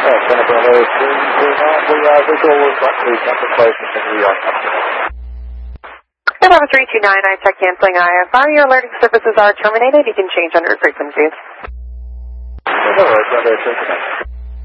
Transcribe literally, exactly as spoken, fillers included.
Center Bravo three two nine, we are visual with roughly traffic close to New York. Bravo three two nine, I check canceling I F R. Your alerting services are terminated. You can change under frequencies. Bravo three two nine.